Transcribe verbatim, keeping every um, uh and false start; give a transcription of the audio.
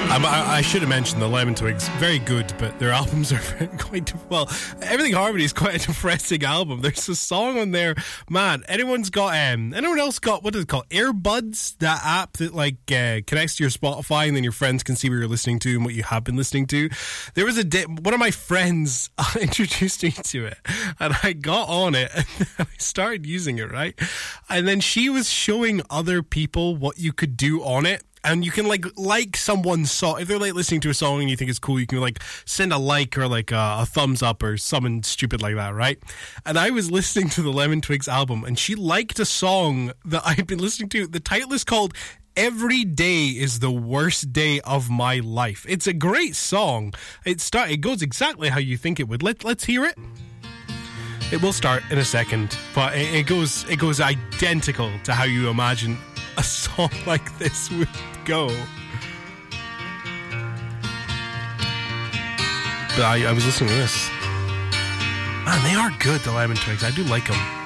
Um, I, I should have mentioned the Lemon Twigs. Very good, but their albums are quite... Well, Everything Harmony is quite a depressing album. There's a song on there, man, anyone's got... Um, anyone else got, what is it called? Earbuds? That app that, like, uh, connects to your Spotify and then your friends can see what you're listening to and what you have been listening to. There was a day... One of my friends introduced me to it, and I got on it, and I started using it, right? And then she was showing other people what you could do on it. And you can like like someone's song. If they're like listening to a song and you think it's cool, you can like send a like or like a, a thumbs up or something stupid like that, right? And I was listening to the Lemon Twigs album, and she liked a song that I had been listening to. The title is called "Every Day is the Worst Day of My Life." It's a great song. It start it goes exactly how you think it would. Let let's hear it. It will start in a second, but it, it goes it goes identical to how you imagine a song like this would go. But I, I was listening to this. Man, they are good, the Lemon Twigs. I do like them.